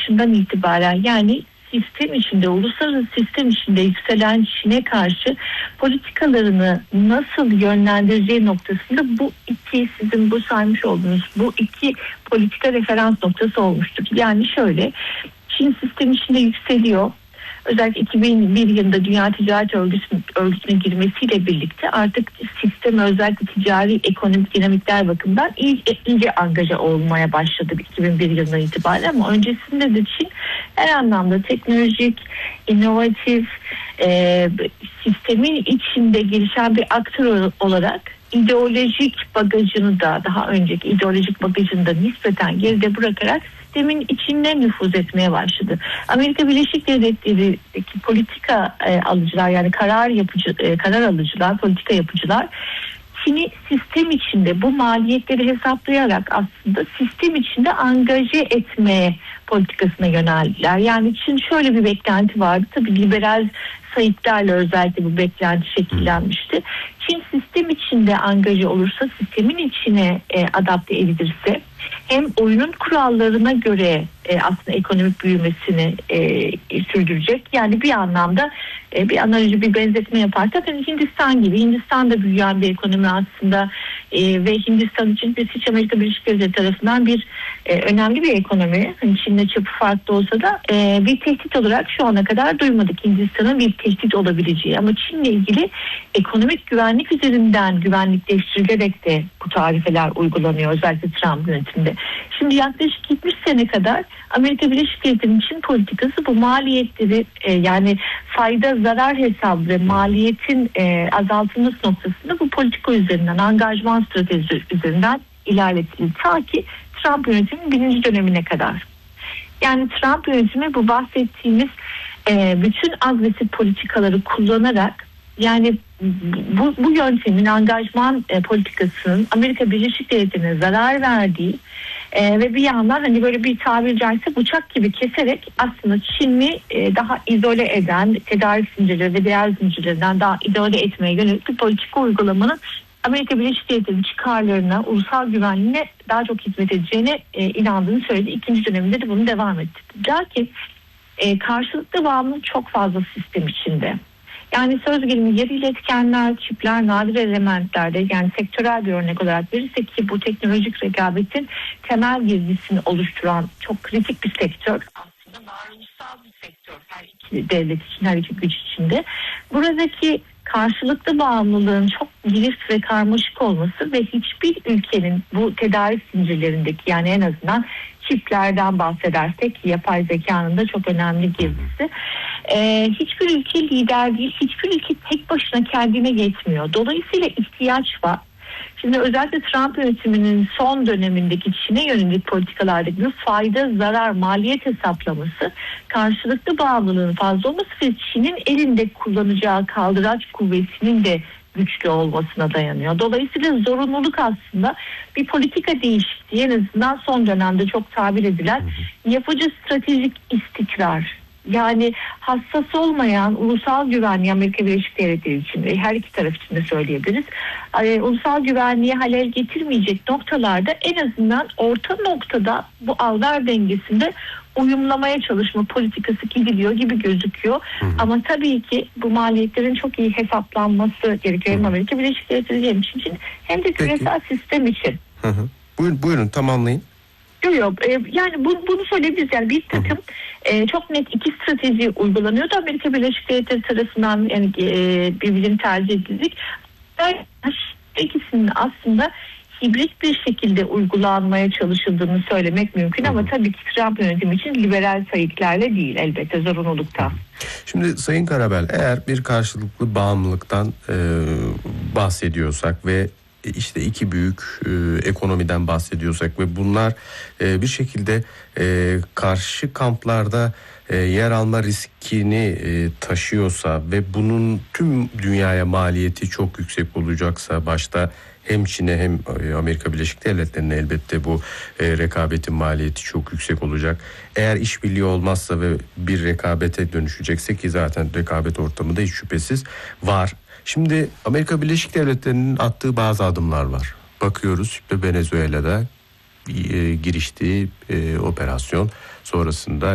başından itibaren, yani sistem içinde, uluslararası sistem içinde yükselen Çin'e karşı politikalarını nasıl yönlendireceği noktasında bu iki, sizin bu saymış olduğunuz bu iki politika referans noktası olmuştur. Yani şöyle, Çin sistem içinde yükseliyor. Özellikle 2001 yılında Dünya Ticaret Örgütü'ne girmesiyle birlikte artık sisteme, özellikle ticari ekonomik dinamikler bakımından iyice angaja olmaya başladı 2001 yılından itibaren. Ama öncesinde de Çin her anlamda teknolojik, inovatif, sistemin içinde gelişen bir aktör olarak ideolojik bagajını da, daha önceki ideolojik bagajını da nispeten geride bırakarak sistemin içine nüfuz etmeye başladı. Amerika Birleşik Devletleri'ndeki politika alıcılar, yani karar alıcılar, politika yapıcılar Çin'i sistem içinde bu maliyetleri hesaplayarak aslında sistem içinde angaje etmeye politikasına yöneldiler. Yani Çin şöyle bir beklenti vardı. Tabii liberal sayıklarla özellikle bu beklenti şekillenmişti. Çin sistem içinde angaje olursa, sistemin içine adapte edilirse, hem oyunun kurallarına göre aslında ekonomik büyümesini sürdürecek. Yani bir anlamda bir analoji, bir benzetme yaparsak hani Hindistan gibi. Hindistan da büyüyen bir ekonomi aslında ve Hindistan için biz hiç Amerika Birleşik Devletleri tarafından bir önemli bir ekonomi. Hani Çin'le çapı farklı olsa da bir tehdit olarak şu ana kadar duymadık Hindistan'ın bir tehdit olabileceği. Ama Çin'le ilgili ekonomik güvenlik üzerinden güvenlikleştirilerek de bu tarifeler uygulanıyor, özellikle Trump yönetiminde. Şimdi yaklaşık 70 sene kadar Amerika Birleşik Devletleri'nin Çin politikası bu maliyetleri yani fayda zarar hesabı ve maliyetin azaltılması noktasında bu politika üzerinden, angajman stratejisi üzerinden ilerletildi. Ta ki Trump yönetiminin 1. dönemine kadar. Yani Trump yönetimi bu bahsettiğimiz bütün agresif politikaları kullanarak, yani bu yöntemin, angajman politikasının Amerika Birleşik Devletleri'ne zarar verdiği ve bir yandan hani böyle bir tabiri caizse bıçak gibi keserek aslında Çin'i daha izole eden, tedarik zincirleri ve diğer zincirlerinden daha izole etmeye yönelik bir politika uygulamanın Amerika Birleşik Devletleri'nin çıkarlarına, ulusal güvenliğine daha çok hizmet edeceğine inandığını söyledi. 2. döneminde de bunu devam etti. Lakin karşılıklı bağımlılık çok fazla sistem içinde. Yani söz gelimi yarı iletkenler, çipler, nadir elementlerde, yani sektörel bir örnek olarak verirsek ki bu teknolojik rekabetin temel girdisini oluşturan çok kritik bir sektör. Aslında varoluşsal bir sektör her iki devlet için, her iki güç içinde. Buradaki karşılıklı bağımlılığın çok girift ve karmaşık olması ve hiçbir ülkenin bu tedarik zincirlerindeki, yani en azından çiplerden bahsedersek, yapay zekanın da çok önemli girdisi. Hiçbir ülke lider değil, hiçbir ülke tek başına kendine yetmiyor. Dolayısıyla ihtiyaç var. Şimdi özellikle Trump yönetiminin son dönemindeki Çin'e yönelik politikalardaki bir fayda, zarar, maliyet hesaplaması, karşılıklı bağımlılığın fazla olması ve Çin'in elinde kullanacağı kaldıraç kuvvetinin de güçlü olmasına dayanıyor. Dolayısıyla zorunluluk aslında bir politika değişikliği, en azından son dönemde çok tabir edilen yapıcı stratejik istikrar. Yani hassas olmayan ulusal güvenliği Amerika Birleşik Devletleri için ve her iki taraf için de söyleyebiliriz. Ulusal güvenliğe halel getirmeyecek noktalarda en azından orta noktada bu al-ver dengesinde uyumlamaya çalışma politikası gidiliyor gibi gözüküyor. Ama tabii ki bu maliyetlerin çok iyi hesaplanması gerekiyor. Hem Amerika Birleşik Devletleri için hem de küresel sistem için. Buyurun tamamlayın. Yok. Yani bunu söyleyebiliriz. Yani bir takım çok net iki strateji uygulanıyordu. Amerika Birleşik Devletleri tarafından yani birbirini tercih edildik. İkisinin aslında hibrit bir şekilde uygulanmaya çalışıldığını söylemek mümkün ama tabii ki Trump yönetimi için liberal sayıklarla değil, elbette zorunlulukta. Şimdi Sayın Karabel, eğer bir karşılıklı bağımlılıktan bahsediyorsak ve işte iki büyük ekonomiden bahsediyorsak ve bunlar bir şekilde karşı kamplarda yer alma riskini taşıyorsa ve bunun tüm dünyaya maliyeti çok yüksek olacaksa, başta hem Çin'e hem Amerika Birleşik Devletleri'ne elbette bu rekabetin maliyeti çok yüksek olacak. Eğer işbirliği olmazsa ve bir rekabete dönüşecekse, ki zaten rekabet ortamı da hiç şüphesiz var. Şimdi Amerika Birleşik Devletleri'nin attığı bazı adımlar var. Bakıyoruz işte Venezuela'da giriştiği operasyon sonrasında